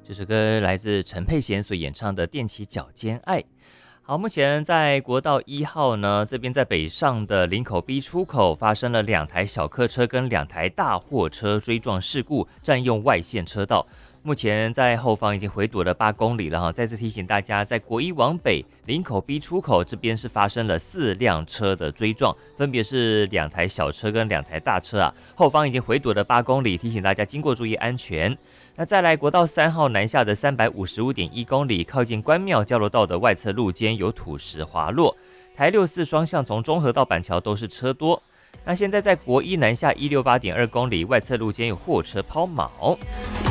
这首歌来自陈佩娴所演唱的踮起脚尖爱。好，目前在国道1号呢，这边在北上的林口 B 出口发生了2台小客车跟2台大货车追撞事故，占用外线车道。目前在后方已经回堵了8公里了哈。再次提醒大家，在国一往北林口 B 出口这边是发生了4辆车的追撞，分别是2台小车跟2台大车啊。后方已经回堵了8公里，提醒大家经过注意安全。那再来国道3号南下的355.1公里，靠近关庙交流道的外侧路肩有土石滑落。台64双向从中和到板桥都是车多。那现在在国一南下168.2公里，外侧路肩有货车抛锚。